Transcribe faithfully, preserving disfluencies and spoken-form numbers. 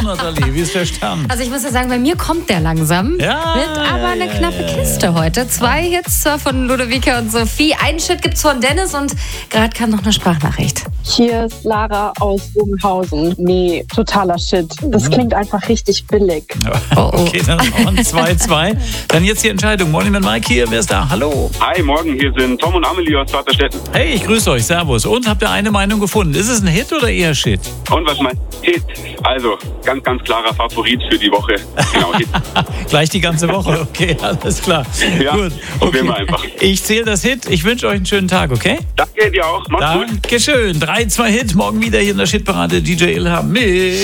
Nathalie? Wie ist der Stand? Also ich muss ja sagen, bei mir kommt der langsam. Ja, Wird aber eine ja, knappe ja, Kiste ja. heute. Zwei Hits zwar von Ludovica und Sophie. Einen Shit gibt's von Dennis und gerade kam noch eine Sprachnachricht. Hier ist Lara aus Bogenhausen. Nee, totaler Shit. Das klingt einfach richtig billig. Oh, oh. Okay, dann machen wir zwei zwei. Dann jetzt die Entscheidung. Morning mit Mike hier. Wer ist da? Hallo. Hi, morgen, hier sind Tom und Amelie aus Vaterstetten. Hey, ich grüße euch. Servus. Und habt ihr eine Meinung gefunden? Ist es ein Hit oder eher Shit? Und was meinst du? Hit. Also, ganz, ganz klarer Favorit für die Woche. Genau, Hit. Gleich die ganze Woche. Okay, alles klar. Ja, Gut. probieren wir einfach. Ich zähle das Hit. Ich wünsche euch einen schönen Tag, okay? Danke dir auch. Mach's gut. Dankeschön. drei zwei Hit. Morgen wieder hier in der Shitparade. D J Ilham mit